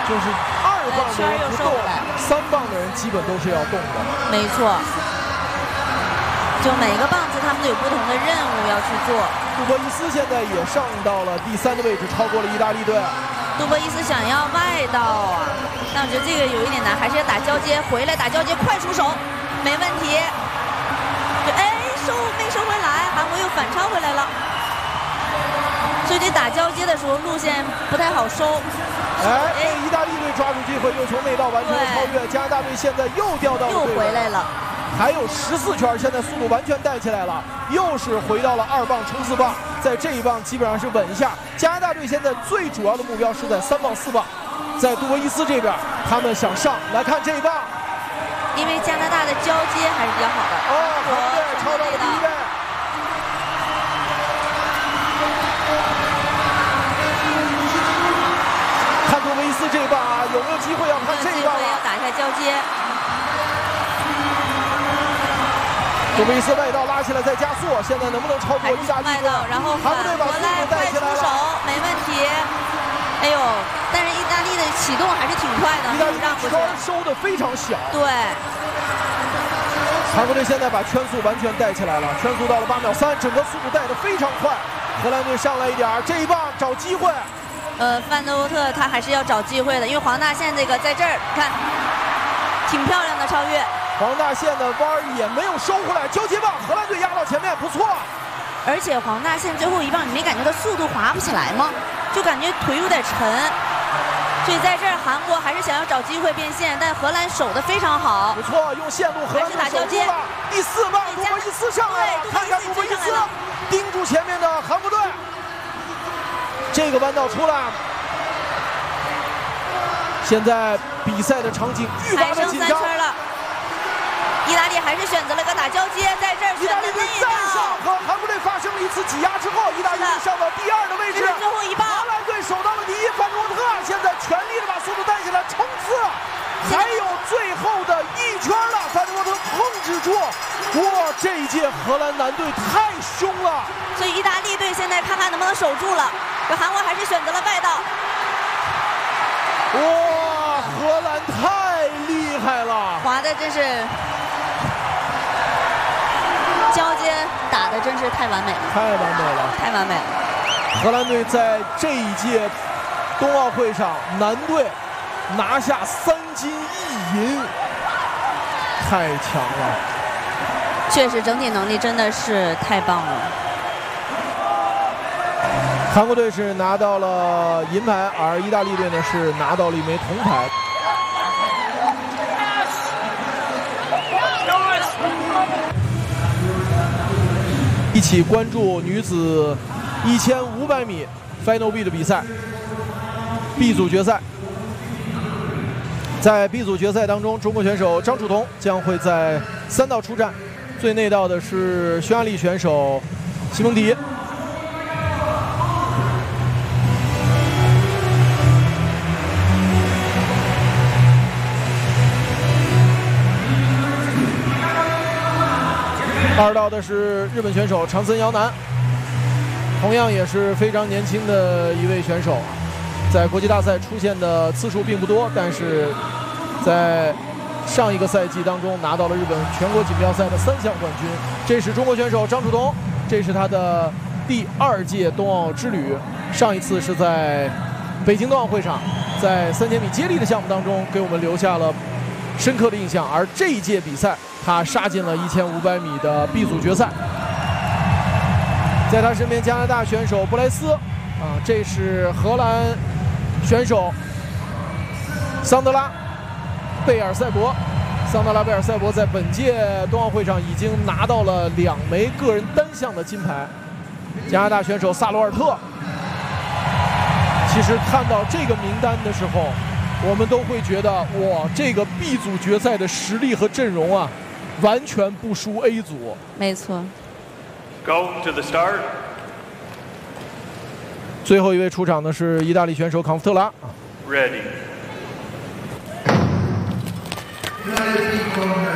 就是2磅的人不动，3磅的人基本都是要动的。 没错，就每个棒子他们都有不同的任务要去做。 杜博伊斯现在也上到了第3的位置，超过了意大利队。 杜博伊斯想要外道啊，但我觉得这个有一点难，还是要打交接，回来打交接，快出手，没问题。没收回来，韩国又反超回来了。所以这打交接的时候路线不太好收。 被意大利队抓住机会，又从内道完成了超越。加拿大队现在又掉到了又回来了， 还有14圈，现在速度完全带起来了，又是回到了2磅冲4磅，在这一磅基本上是稳一下。加拿大队现在最主要的目标是在3磅4磅，在杜博伊斯这边，他们想上来看这一磅。 因为加拿大的交接还是比较好的。 韩国队超到了第1位。看杜博伊斯这一棒啊，有没有机会要看这一棒？ 要打一下交接。 杜博伊斯外道拉起来再加速，现在能不能超过意大利队？ 然后韩国队把速度带起来了， 没问题。哎呦，但是意大利的启动还是挺快的， 意大利圈收的非常小。 对。 韩国队现在把圈速完全带起来了，圈速到了8秒3，整个速度带得非常快。荷兰队上来一点，这一棒找机会。 范德沃特他还是要找机会的，因为黄大线这个在这儿，看，挺漂亮的超越。 黄大线的弯也没有收回来，交接棒，荷兰队压到前面，不错。 而且黄大线最后一棒，你没感觉到速度滑不起来吗？就感觉腿有点沉。所以在这儿，韩国还是想要找机会变线，但荷兰守得非常好。 不错，用线路，荷兰队守住了。第4棒，杜博伊斯上来了，看看杜博伊斯盯住前面的韩国队。这个弯道出来，现在比赛的场景愈发的紧张。 意大利还是选择了个打交接，在这儿意大利队再上和韩国队发生了一次挤压之后，意大利队上到第2的位置。 最后一棒， 荷兰队守到了第1，范德沃特现在全力的把速度带起来冲刺，还有最后的1圈了，范德沃特控制住。哇，这一届荷兰男队太凶了， 所以意大利队现在看看能不能守住了。这韩国还是选择了外道。 哇，荷兰太厉害了， 滑的真是。交接打的真是太完美了， 太完美了， 太完美了。 荷兰队在这一届冬奥会上，男队拿下3金1银，太强了。 确实，整体能力真的是太棒了。 韩国队是拿到了银牌，而意大利队呢是拿到了1枚铜牌。一起关注女子1500米 Final B 的比赛 ，B 组决赛。在 B 组决赛当中，中国选手张楚彤将会在3道出战，最内道的是匈牙利选手西蒙迪。2道的是日本选手长森遥南，同样也是非常年轻的一位选手，在国际大赛出现的次数并不多，但是在上一个赛季当中拿到了日本全国锦标赛的3项冠军。这是中国选手张楚彤，这是他的第2届冬奥之旅，上一次是在北京冬奥会上，在3000米接力的项目当中给我们留下了深刻的印象，而这一届比赛他杀进了1500米的 B 组决赛。在他身边，加拿大选手布莱斯，这是荷兰选手桑德拉贝尔塞博。桑德拉贝尔塞博在本届冬奥会上已经拿到了2枚个人单项的金牌。加拿大选手萨罗尔特。其实看到这个名单的时候，我们都会觉得，哇，这个 B 组决赛的实力和阵容啊，完全不输 A 组。 没错。 Go to the start。 最后一位出场的是意大利选手康夫特拉。 Ready。